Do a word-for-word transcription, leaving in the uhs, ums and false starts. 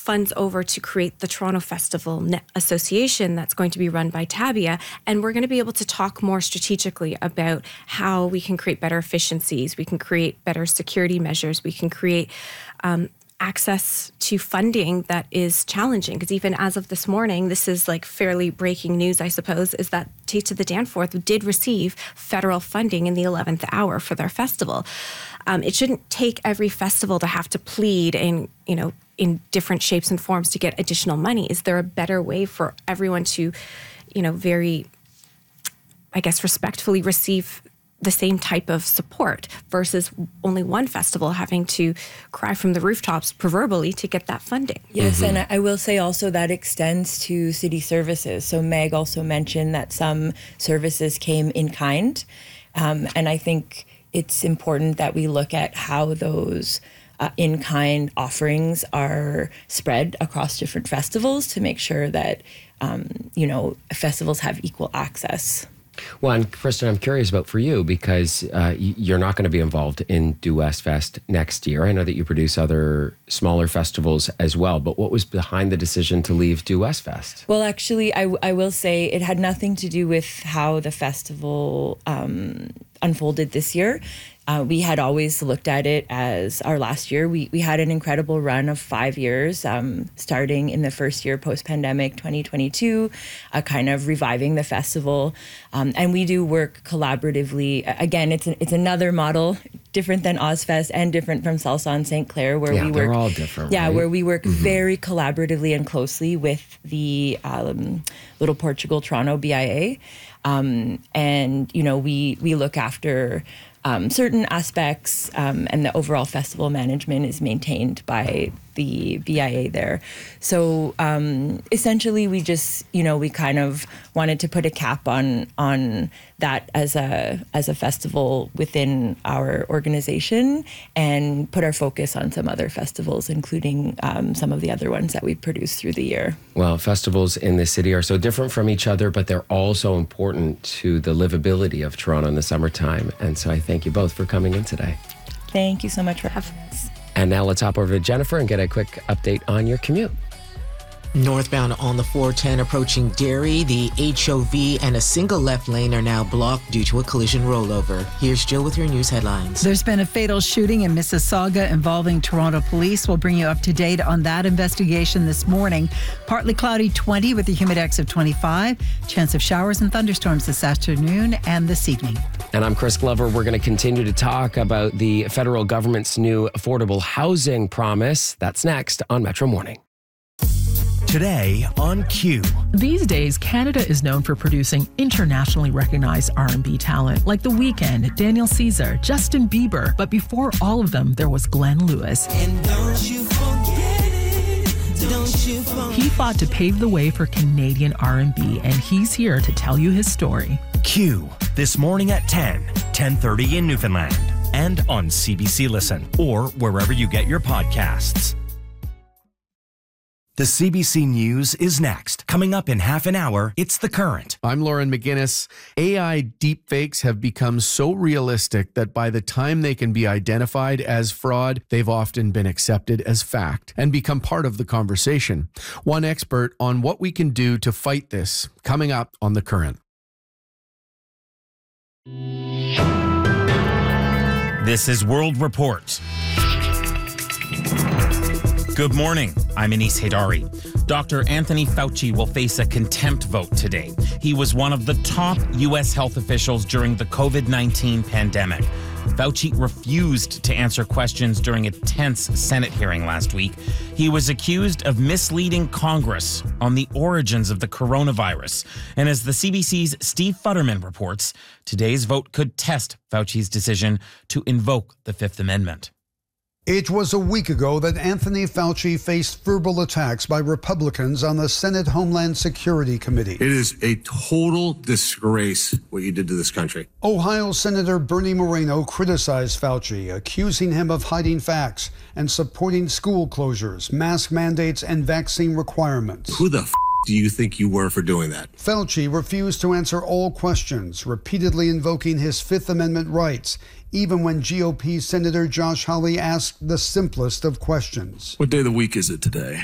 funds over to create the Toronto Festival Association that's going to be run by Tabia, and we're going to be able to talk more strategically about how we can create better efficiencies, we can create better security measures, we can create um, access to funding that is challenging. Because even as of this morning, this is like fairly breaking news, I suppose, is that Taste of the Danforth did receive federal funding in the eleventh hour for their festival. Um, it shouldn't take every festival to have to plead in, you know, in different shapes and forms to get additional money. Is there a better way for everyone to, you know, very, I guess, respectfully receive the same type of support versus only one festival having to cry from the rooftops proverbially to get that funding? Yes, mm-hmm. and I will say also that extends to city services. So Meg also mentioned that some services came in kind. Um, and I think it's important that we look at how those uh, in-kind offerings are spread across different festivals to make sure that, um, you know, festivals have equal access. Well, and Kristen, I'm curious about for you, because uh, you're not going to be involved in Due West Fest next year. I know that you produce other smaller festivals as well, but what was behind the decision to leave Due West Fest? Well, actually, I, I will say it had nothing to do with how the festival um, unfolded this year. Uh, we had always looked at it as our last year. We we had an incredible run of five years, um, starting in the first year post-pandemic, twenty twenty-two, uh, kind of reviving the festival. Um, and we do work collaboratively. Again, it's an, it's another model, different than Ozfest and different from Salsa on Saint Clair, where yeah, we work. they're all different. Yeah, right? where we work mm-hmm. very collaboratively and closely with the um, Little Portugal Toronto B I A, um, and you know we we look after. Um, certain aspects um, and the overall festival management is maintained by the B I A there. So um, essentially we just, you know, we kind of wanted to put a cap on on that as a as a festival within our organization and put our focus on some other festivals, including um, some of the other ones that we produce through the year. Well, festivals in the city are so different from each other, but they're also important to the livability of Toronto in the summertime. And so I thank you both for coming in today. Thank you so much for having us. And now let's hop over to Jennifer and get a quick update on your commute. Northbound on the four ten approaching Derry, the H O V and a single left lane are now blocked due to a collision rollover. Here's Jill with your news headlines. There's been a fatal shooting in Mississauga involving Toronto police. We'll bring you up to date on that investigation this morning. Partly cloudy twenty with a humidex of twenty-five. Chance of showers and thunderstorms this afternoon and this evening. And I'm Chris Glover. We're going to continue to talk about the federal government's new affordable housing promise. That's next on Metro Morning. Today on Q. These days, Canada is known for producing internationally recognized R and B talent like The Weeknd, Daniel Caesar, Justin Bieber. But before all of them, there was Glenn Lewis. And don't you forget it, don't you forget. He fought to pave the way for Canadian R and B, and he's here to tell you his story. Q, this morning at ten, ten thirty in Newfoundland, and on C B C Listen, or wherever you get your podcasts. The C B C News is next. Coming up in half an hour, it's The Current. I'm Lauren McGinnis. A I deepfakes have become so realistic that by the time they can be identified as fraud, they've often been accepted as fact and become part of the conversation. One expert on what we can do to fight this, coming up on The Current. This is World Report. Good morning. I'm Anis Haidari. Doctor Anthony Fauci will face a contempt vote today. He was one of the top U S health officials during the covid nineteen pandemic. Fauci refused to answer questions during a tense Senate hearing last week. He was accused of misleading Congress on the origins of the coronavirus. And as the C B C's Steve Futterman reports, today's vote could test Fauci's decision to invoke the Fifth Amendment. It was a week ago that Anthony Fauci faced verbal attacks by Republicans on the Senate Homeland Security Committee. It is a total disgrace what you did to this country. Ohio Senator Bernie Moreno criticized Fauci, accusing him of hiding facts and supporting school closures, mask mandates, and vaccine requirements. Who the f- do you think you were for doing that? Fauci refused to answer all questions, repeatedly invoking his Fifth Amendment rights, even when G O P Senator Josh Hawley asked the simplest of questions. What day of the week is it today?